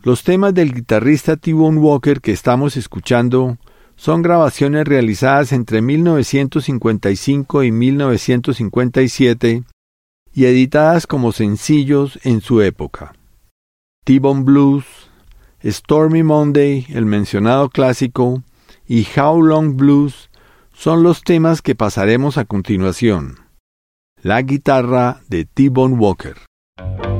Los temas del guitarrista T-Bone Walker que estamos escuchando son grabaciones realizadas entre 1955 y 1957 y editadas como sencillos en su época. T-Bone Blues, Stormy Monday, el mencionado clásico, y How Long Blues son los temas que pasaremos a continuación. La guitarra de T-Bone Walker.